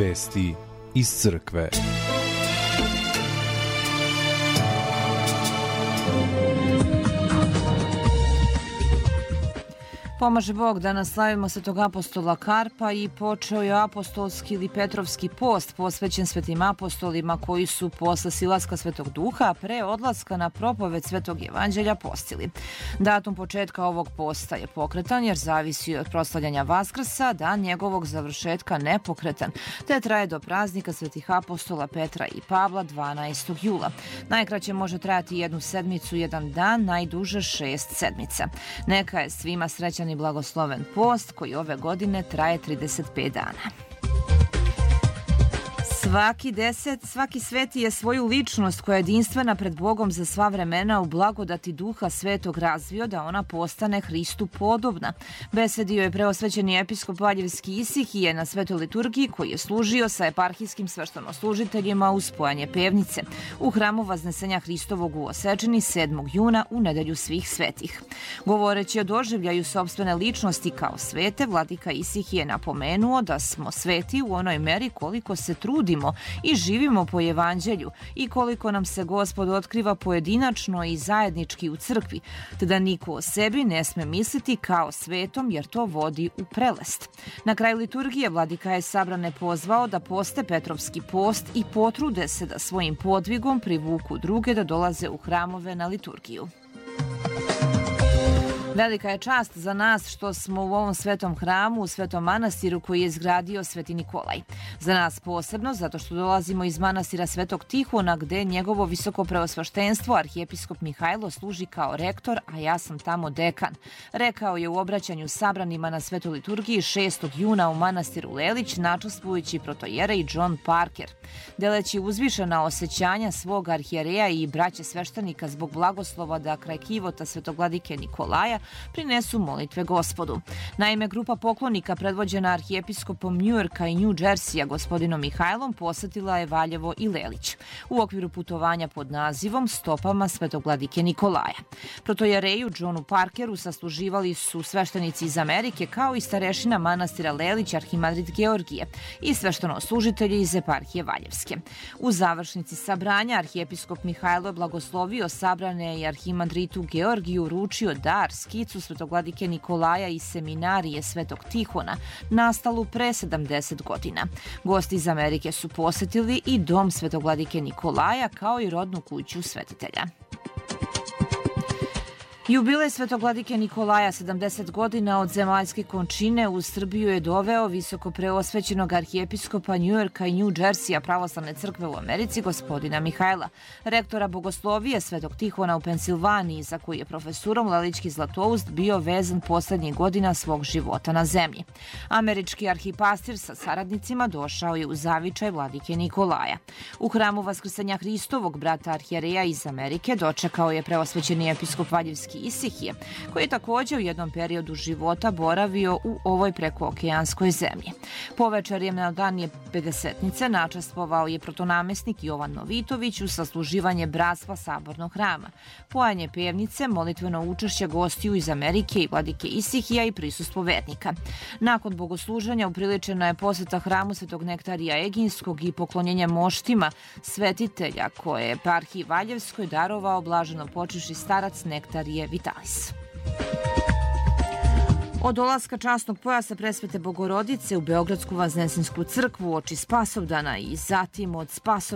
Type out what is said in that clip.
Vesti iz crkve. Pomaže Bog, danas slavimo svetog apostola Karpa i počeo je apostolski ili Petrovski post posvećen svetim apostolima koji su posle silaska Svetog Duha pre odlaska na propoved Svetog evanđelja postili. Datum početka ovog posta je pokretan jer zavisi od proslavljanja Vaskrsa, dan njegovog završetka nepokretan, te traje do praznika svetih apostola Petra i Pavla 12. jula. Najkraće može trajati 1 sedmicu, 1 dan, najduže 6 sedmica. Neka je svima srećan i blagosloven post koji ove godine traje 35 dana. Svaki sveti je svoju ličnost koja je jedinstvena pred Bogom za sva vremena u blagodati Duha Svetog razvio da ona postane Hristu podobna. Besedio je preosvećeni episkop Valjevski Isihije na svetoj liturgiji koji je služio sa eparhijskim sveštenoslužiteljima uz spojanje pevnice u hramu Vaznesenja Hristovog u Osečini 7. juna u nedelju svih svetih. Govoreći o doživljaju sopstvene ličnosti kao svete, vladika Isihije je napomenuo da smo sveti u onoj meri koliko se trudimo i živimo po evanđelju i koliko nam se Gospod otkriva pojedinačno i zajednički u crkvi, te da niko o sebi ne sme misliti kao svetom jer to vodi u prelest. Na kraju liturgije vladika je sabrane pozvao da poste Petrovski post i potrude se da svojim podvigom privuku druge da dolaze u hramove na liturgiju. Velika je čast za nas što smo u ovom svetom hramu, u svetom manastiru koji je izgradio Sveti Nikolaj. Za nas posebno zato što dolazimo iz manastira Svetog Tihona gde njegovo visoko preosveštenstvo arhijepiskop Mihajlo služi kao rektor, a ja sam tamo dekan. Rekao je u obraćanju sabranima na svetoj liturgiji 6. juna u manastiru Lelić načastvujući protojerej John Parker. Deleći uzvišena osjećanja svog arhijereja i braće sveštenika zbog blagoslova da kraj kivota svetogladike Nikolaja prinesu molitve Gospodu. Naime, grupa poklonika predvođena arhijepiskopom Njujorka i New Jerseya gospodinom Mihajlom posetila je Valjevo i Lelić u okviru putovanja pod nazivom Stopama svetogladike Nikolaja. Protojereju Johnu Parkeru sasluživali su sveštenici iz Amerike kao i starešina manastira Lelić arhimandrit Georgije i sveštenoslужitelji iz eparhije Valjevske. U završnici sabranja arhijepiskop Mihajlo je blagoslovio sabrane i arhimandritu Georgiju uručio dar skicu svetogladike Nikolaja iz seminarije Svetog Tihona, nastalu pre 70 godina. Gosti iz Amerike su posetili i dom svetogladike Nikolaja kao i rodnu kuću svetitelja. Jubilej svetogladike Nikolaja 70 godina od zemaljske končine u Srbiju je doveo visoko preosvećenog arhijepiskopa Njujorka i New Jerseya pravoslavne crkve u Americi gospodina Mihajla, rektora bogoslovije Svetog Tihona u Pensilvaniji, za koji je profesurom Lelički Zlatoust bio vezan poslednjih godina svog života na zemlji. Američki arhipastir sa saradnicima došao je u zavičaj vladike Nikolaja. U hramu Vaskrsenja Hristovog brata arhijereja iz Amerike dočekao je preosvećeni episkop Valjevski Isihije, koji je također u jednom periodu života boravio u ovoj prekookeanskoj zemlji. Povečerjem na dan je Pedesetnice načastvovao je protonamestnik Jovan Novitović u sasluživanje bratstva Sabornog hrama, pojanje pevnice, molitveno učešće gostiju iz Amerike i vladike Isihija i prisustvo vernika. Nakon bogosluženja upriličena je poseta hramu Svetog Nektarija Eginskog i poklonjenje moštima svetitelja koje je eparhiji Valjevskoj darovao blaženo počivši starac Nektarije Vitalis. Od dolaska časnog pojasa presvete Bogorodice u Beogradsku Vaznesinsku crkvu uoči Spasovdana i zatim od